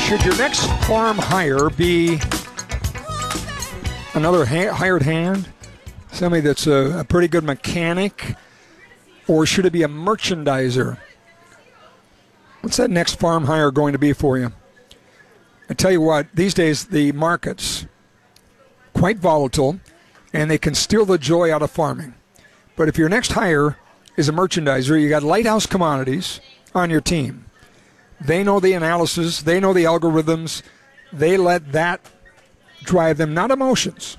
Should your next farm hire be another hired hand, somebody that's a pretty good mechanic, or should it be a merchandiser? What's that next farm hire going to be for you? I tell you what, these days the market's quite volatile, and they can steal the joy out of farming. But if your next hire is a merchandiser, you got Lighthouse Commodities on your team. They know the analysis, they know the algorithms, they let that drive them, not emotions,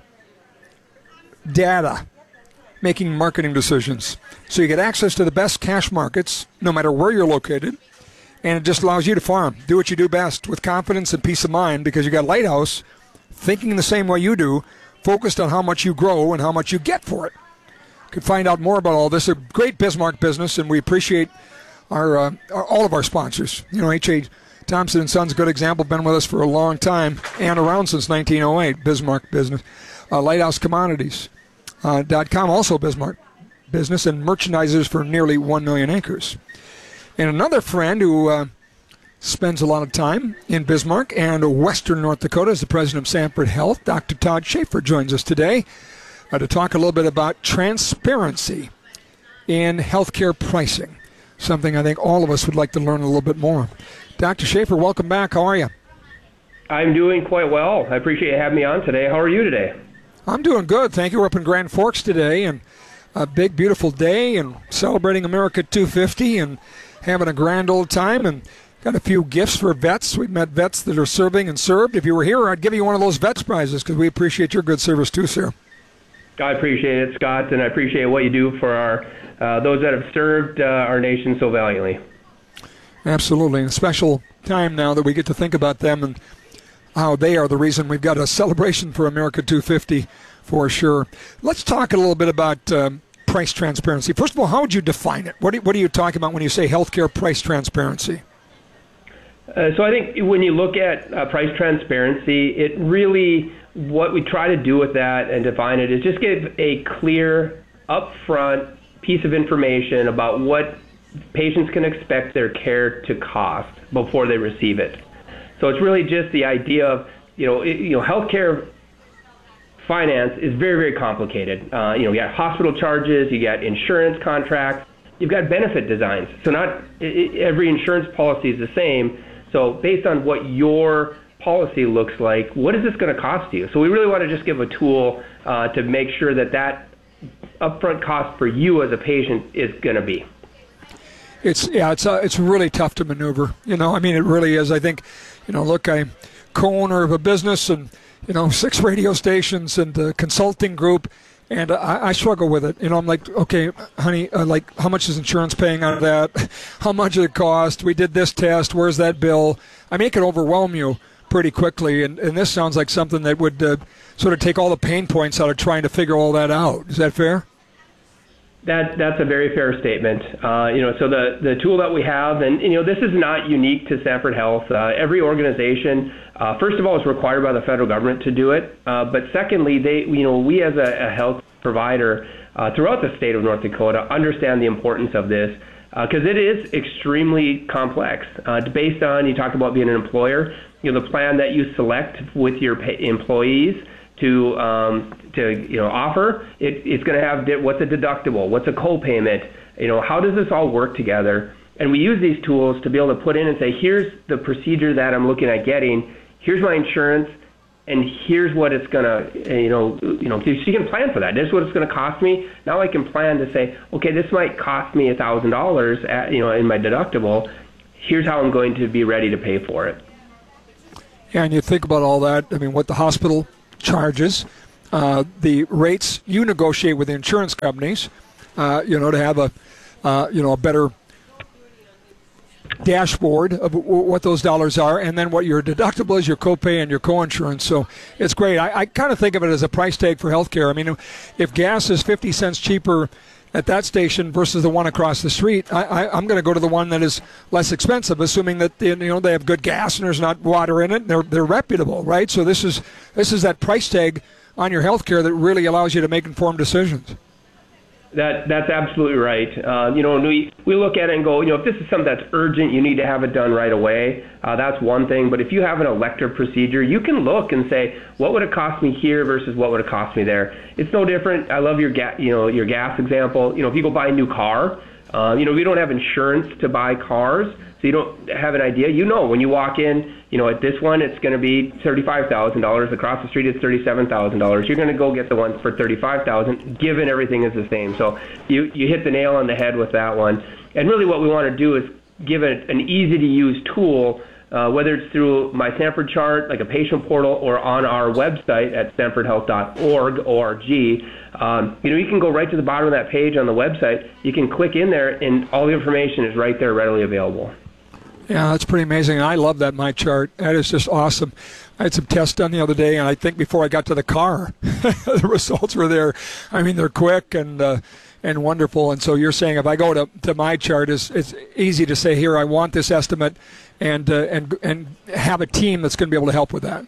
data, making marketing decisions. So you get access to the best cash markets, no matter where you're located, and it just allows you to farm. Do what you do best with confidence and peace of mind, because you got Lighthouse thinking the same way you do, focused on how much you grow and how much you get for it. You can find out more about all this. A great Bismarck business, and we appreciate all of our sponsors. You know, H.A. Thompson & Sons, good example, been with us for a long time and around since 1908, Bismarck business. Lighthouse Commodities.com, also Bismarck business, and merchandisers for nearly 1 million acres. And another friend who spends a lot of time in Bismarck and Western North Dakota is the president of Sanford Health. Dr. Todd Schaefer joins us today to talk a little bit about transparency in healthcare pricing, something I think all of us would like to learn a little bit more. Dr. Schaefer, welcome back. How are you? I'm doing quite well. I appreciate you having me on today. How are you today? I'm doing good. Thank you. We're up in Grand Forks today, and a big, beautiful day, and celebrating America 250 and having a grand old time, and got a few gifts for vets. We've met vets that are serving and served. If you were here, I'd give you one of those vets prizes because we appreciate your good service too, sir. I appreciate it, Scott, and I appreciate what you do for our those that have served our nation so valiantly. Absolutely. A special time now that we get to think about them and how they are the reason we've got a celebration for America 250 for sure. Let's talk a little bit about price transparency. First of all, how would you define it? What are you talking about when you say healthcare price transparency? So I think when you look at price transparency, it really, what we try to do with that and define it is just give a clear, upfront piece of information about what patients can expect their care to cost before they receive it. So it's really just the idea of, healthcare finance is very, very complicated. You got hospital charges, you got insurance contracts, you've got benefit designs. So not every insurance policy is the same. So based on what your policy looks like, what is this going to cost you? So we really want to just give a tool to make sure that upfront cost for you as a patient is going to be. It's really tough to maneuver. It really is. I think, look, I'm co-owner of a business and 6 radio stations and a consulting group, and I struggle with it. I'm like, okay, honey, how much is insurance paying out of that? How much does it cost? We did this test. Where's that bill? I mean, it can overwhelm you pretty quickly, and this sounds like something that would sort of take all the pain points out of trying to figure all that out. Is that fair? That's a very fair statement. So the tool that we have, and this is not unique to Sanford Health. Every organization, first of all, is required by the federal government to do it. But secondly, we as a health provider throughout the state of North Dakota understand the importance of this because it is extremely complex. Based on, you talk about being an employer, the plan that you select with your employees to offer, it's going to have what's a deductible, what's a co-payment, how does this all work together? And we use these tools to be able to put in and say, here's the procedure that I'm looking at getting, here's my insurance, and here's what it's going to, so you can plan for that. This is what it's going to cost me. Now I can plan to say, okay, this might cost me $1,000, in my deductible. Here's how I'm going to be ready to pay for it. Yeah, and you think about all that. I mean, what the hospital charges, the rates you negotiate with the insurance companies, to have a better dashboard of what those dollars are, and then what your deductible is, your copay, and your coinsurance. So it's great. I kind of think of it as a price tag for healthcare. I mean, if gas is 50 cents cheaper at that station versus the one across the street, I'm going to go to the one that is less expensive, assuming that they have good gas and there's not water in it. And they're reputable, right? So this is that price tag on your health care that really allows you to make informed decisions. That's absolutely right. When we look at it and go, if this is something that's urgent, you need to have it done right away. That's one thing. But if you have an elective procedure, you can look and say, what would it cost me here versus what would it cost me there? It's no different. I love your your gas example. If you go buy a new car, we don't have insurance to buy cars, so you don't have an idea. When you walk in, at this one, it's going to be $35,000. Across the street, it's $37,000. You're going to go get the one for $35,000, given everything is the same. So you hit the nail on the head with that one. And really what we want to do is give it an easy-to-use tool, whether it's through My Sanford Chart, like a patient portal, or on our website at sanfordhealth.org, O-R-G. You can go right to the bottom of that page on the website. You can click in there, and all the information is right there, readily available. Yeah, that's pretty amazing. I love that My Chart. That is just awesome. I had some tests done the other day, and I think before I got to the car, the results were there. I mean, they're quick and wonderful. And so you're saying if I go to My Chart, it's easy to say, here, I want this estimate, and have a team that's going to be able to help with that.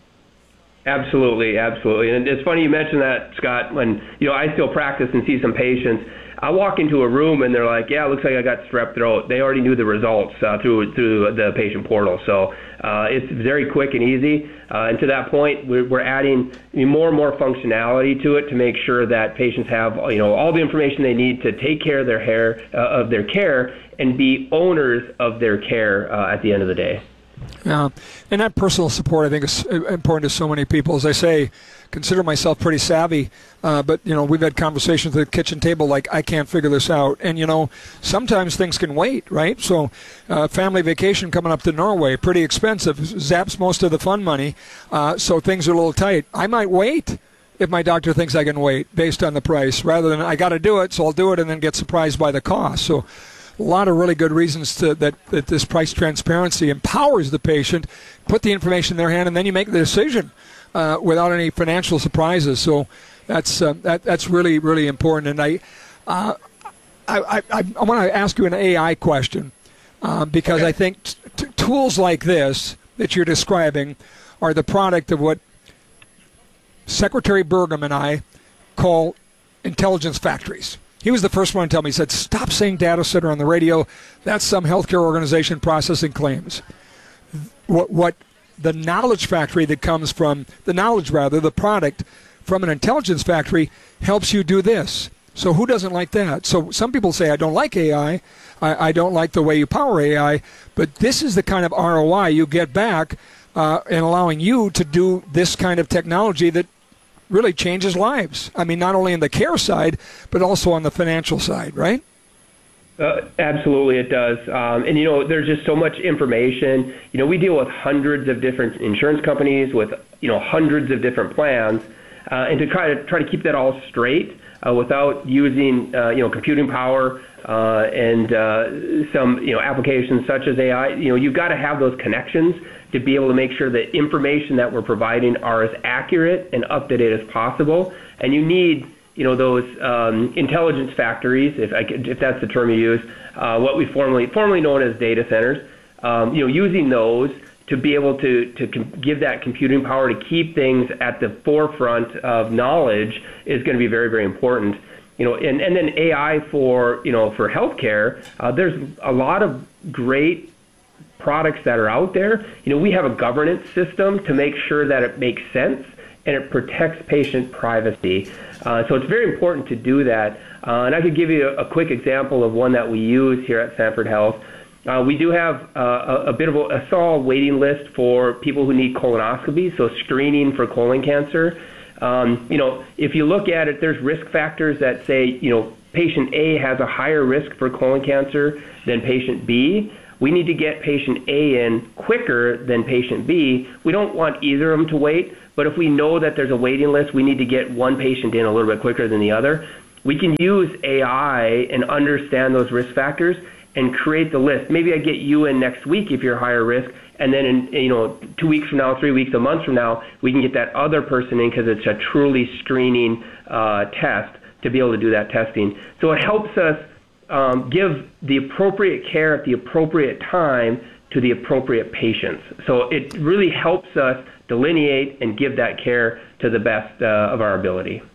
Absolutely. And it's funny you mentioned that, Scott, when I still practice and see some patients. I walk into a room and they're like, yeah, it looks like I got strep throat. They already knew the results through the patient portal. So it's very quick and easy. And to that point, we're adding more and more functionality to it to make sure that patients have all the information they need to take care of their care and be owners of their care at the end of the day. Yeah, and that personal support, I think, is important to so many people. As I say, consider myself pretty savvy, but we've had conversations at the kitchen table like, I can't figure this out. And sometimes things can wait, right? So family vacation coming up to Norway, pretty expensive, zaps most of the fun money, so things are a little tight. I might wait if my doctor thinks I can wait based on the price, rather than I got to do it, so I'll do it and then get surprised by the cost. So a lot of really good reasons that this price transparency empowers the patient, put the information in their hand, and then you make the decision without any financial surprises. So that's really, really important. And I want to ask you an AI question because I think tools like this that you're describing are the product of what Secretary Burgum and I call intelligence factories. He was the first one to tell me, he said, stop saying data center on the radio. That's some healthcare organization processing claims. What the knowledge factory that comes from, the product from an intelligence factory helps you do this. So who doesn't like that? So some people say, I don't like AI. I don't like the way you power AI. But this is the kind of ROI you get back in allowing you to do this kind of technology that really changes lives. I mean, not only in the care side, but also on the financial side, right? Absolutely, it does. And there's just so much information. We deal with hundreds of different insurance companies with hundreds of different plans, and to try to keep that all straight without using computing power and some applications such as AI. You've got to have those connections to be able to make sure that information that we're providing are as accurate and up to date as possible. And you need those intelligence factories, if that's the term you use, what we formerly known as data centers. Using those to be able to give that computing power to keep things at the forefront of knowledge is going to be very, very important. And then AI for healthcare. There's a lot of great products that are out there. We have a governance system to make sure that it makes sense and it protects patient privacy. So it's very important to do that. And I could give you a quick example of one that we use here at Sanford Health. We do have a bit of a small waiting list for people who need colonoscopy, so screening for colon cancer. If you look at it, there's risk factors that say, patient A has a higher risk for colon cancer than patient B. We need to get patient A in quicker than patient B. We don't want either of them to wait, but if we know that there's a waiting list, we need to get one patient in a little bit quicker than the other. We can use AI and understand those risk factors and create the list. Maybe I get you in next week if you're higher risk, and then in 2 weeks from now, 3 weeks, a month from now, we can get that other person in because it's a truly screening test to be able to do that testing. So it helps us give the appropriate care at the appropriate time to the appropriate patients. So it really helps us delineate and give that care to the best of our ability.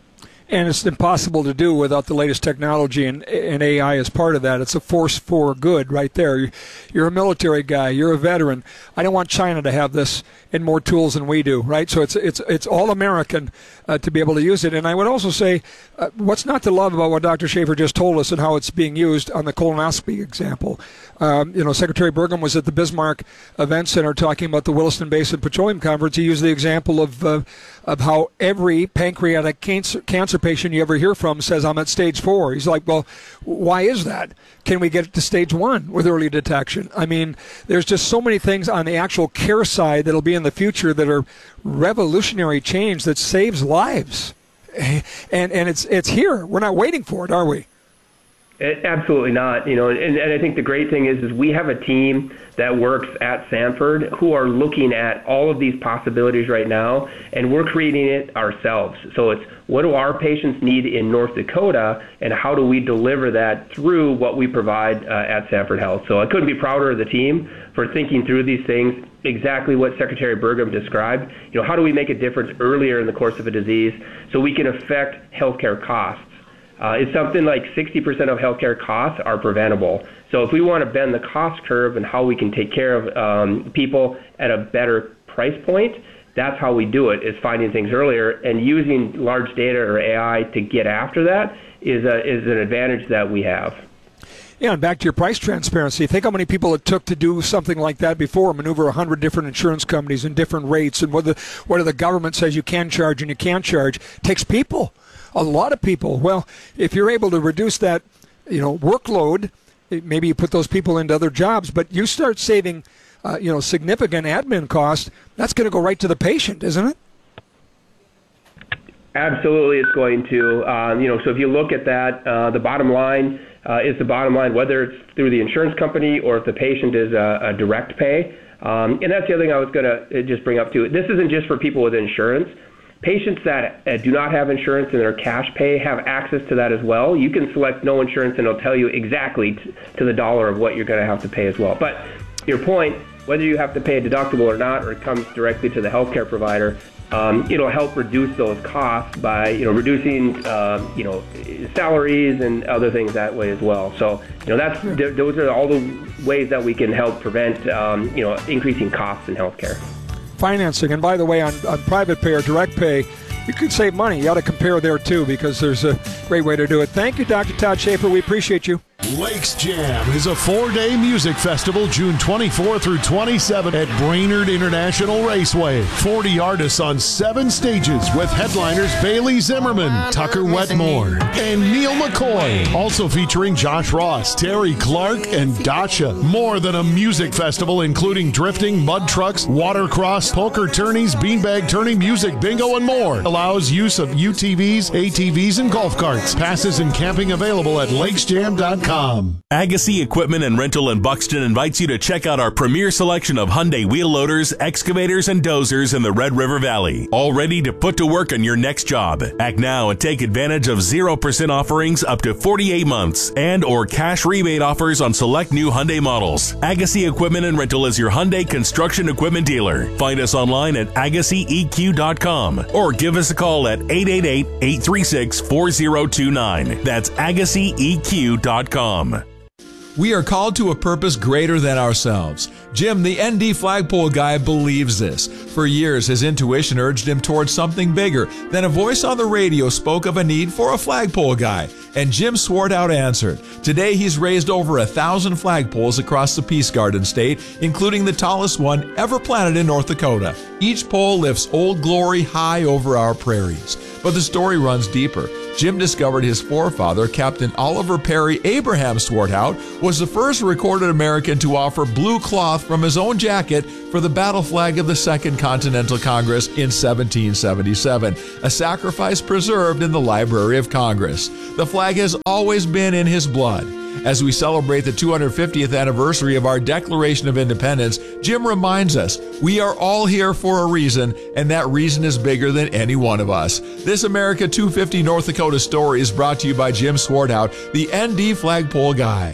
And it's impossible to do without the latest technology, and AI is part of that. It's a force for good right there. You're a military guy. You're a veteran. I don't want China to have this and more tools than we do, right? So it's all American to be able to use it. And I would also say, what's not to love about what Dr. Schaefer just told us and how it's being used on the colonoscopy example? Secretary Burgum was at the Bismarck Event Center talking about the Williston Basin Petroleum Conference. He used the example of how every pancreatic cancer patient you ever hear from says, I'm at stage 4. He's like, well, why is that? Can we get it to stage 1 with early detection? I mean, there's just so many things on the actual care side that'll be in the future that are revolutionary change that saves lives. And it's here. We're not waiting for it, are we? Absolutely not. And I think the great thing is we have a team that works at Sanford who are looking at all of these possibilities right now, and we're creating it ourselves. So it's, what do our patients need in North Dakota, and how do we deliver that through what we provide at Sanford Health? So I couldn't be prouder of the team for thinking through these things, exactly what Secretary Burgum described. How do we make a difference earlier in the course of a disease so we can affect healthcare costs? It's something like 60% of healthcare costs are preventable. So if we want to bend the cost curve and how we can take care of people at a better price point, that's how we do it, is finding things earlier. And using large data or AI to get after that is an advantage that we have. Yeah, and back to your price transparency, think how many people it took to do something like that before, maneuver 100 different insurance companies and different rates, and what the government says you can charge and you can't charge. It takes people. A lot of people. Well, if you're able to reduce that, workload, maybe you put those people into other jobs, but you start saving, significant admin costs. That's going to go right to the patient, isn't it? Absolutely, it's going to. So if you look at that, the bottom line is the bottom line, whether it's through the insurance company or if the patient is a direct pay. And that's the other thing I was going to just bring up too. This isn't just for people with insurance. Patients that do not have insurance and are cash pay have access to that as well. You can select no insurance and it'll tell you exactly to the dollar of what you're going to have to pay as well. But your point, whether you have to pay a deductible or not, or it comes directly to the healthcare provider, it'll help reduce those costs by reducing salaries and other things that way as well. So those are all the ways that we can help prevent increasing costs in healthcare. Financing, and by the way, on private pay or direct pay, you can save money. You ought to compare there too, because there's a great way to do it. Thank you, Dr. Todd Schaefer. We appreciate you. Lakes Jam is a 4-day music festival June 24 through 27 at Brainerd International Raceway. 40 artists on 7 stages with headliners Bailey Zimmerman, Tucker Wetmore, and Neil McCoy. Also featuring Josh Ross, Terry Clark, and Dacha. More than a music festival, including drifting, mud trucks, watercross, poker tourneys, beanbag turning, music bingo, and more. Allows use of UTVs, ATVs, and golf carts. Passes and camping available at lakesjam.com. Agassi Equipment and Rental in Buxton invites you to check out our premier selection of Hyundai wheel loaders, excavators, and dozers in the Red River Valley. All ready to put to work on your next job. Act now and take advantage of 0% offerings up to 48 months and or cash rebate offers on select new Hyundai models. Agassi Equipment and Rental is your Hyundai construction equipment dealer. Find us online at AgassiEQ.com or give us a call at 888-836-4029. That's AgassiEQ.com. We are called to a purpose greater than ourselves. Jim, the ND flagpole guy, believes this. For years, his intuition urged him towards something bigger. Then a voice on the radio spoke of a need for a flagpole guy, and Jim Swartout answered. Today, he's raised over 1,000 flagpoles across the Peace Garden State, including the tallest one ever planted in North Dakota. Each pole lifts Old Glory high over our prairies. But the story runs deeper. Jim discovered his forefather, Captain Oliver Perry Abraham Swartout, was the first recorded American to offer blue cloth from his own jacket for the battle flag of the Second Continental Congress in 1777, a sacrifice preserved in the Library of Congress. The flag has always been in his blood. As we celebrate the 250th anniversary of our Declaration of Independence, Jim reminds us we are all here for a reason, and that reason is bigger than any one of us. This America 250 North Dakota story is brought to you by Jim Swartout, the ND Flagpole Guy.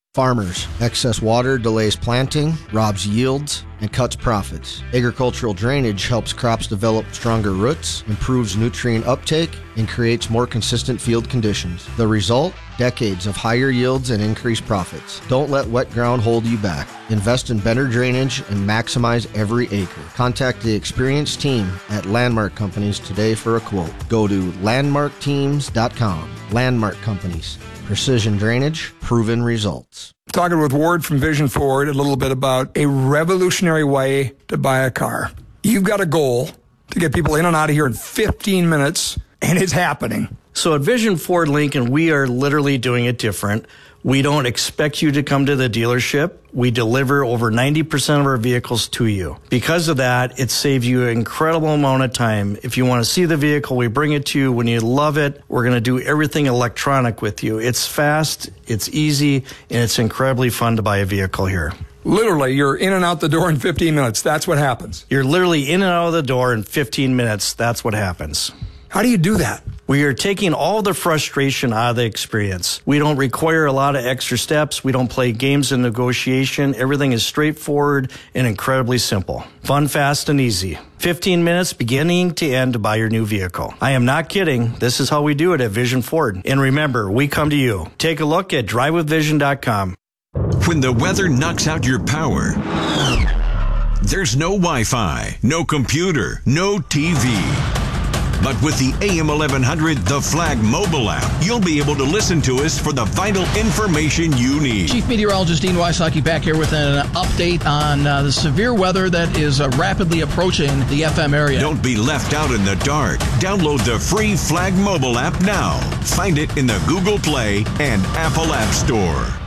Farmers, excess water delays planting, robs yields, and cuts profits. Agricultural drainage helps crops develop stronger roots, improves nutrient uptake, and creates more consistent field conditions. The result? Decades of higher yields and increased profits. Don't let wet ground hold you back. Invest in better drainage and maximize every acre. Contact the experienced team at Landmark Companies today for a quote. Go to landmarkteams.com. Landmark Companies. Precision drainage, proven results. Talking with Ward from Vision Ford a little bit about a revolutionary way to buy a car. You've got a goal to get people in and out of here in 15 minutes, and it's happening. So at Vision Ford Lincoln, we are literally doing it different. We don't expect you to come to the dealership. We deliver over 90% of our vehicles to you. Because of that, it saves you an incredible amount of time. If you want to see the vehicle, we bring it to you. When you love it, we're going to do everything electronic with you. It's fast, it's easy, and it's incredibly fun to buy a vehicle here. Literally, you're in and out the door in 15 minutes. That's what happens. You're literally in and out of the door in 15 minutes. That's what happens. How do you do that? We are taking all the frustration out of the experience. We don't require a lot of extra steps. We don't play games in negotiation. Everything is straightforward and incredibly simple. Fun, fast, and easy. 15 minutes beginning to end to buy your new vehicle. I am not kidding. This is how we do it at Vision Ford. And remember, we come to you. Take a look at drivewithvision.com. When the weather knocks out your power, there's no Wi-Fi, no computer, no TV. But with the AM 1100 The Flag mobile app, you'll be able to listen to us for the vital information you need. Chief Meteorologist Dean Wysocki back here with an update on the severe weather that is rapidly approaching the FM area. Don't be left out in the dark. Download the free Flag mobile app now. Find it in the Google Play and Apple App Store.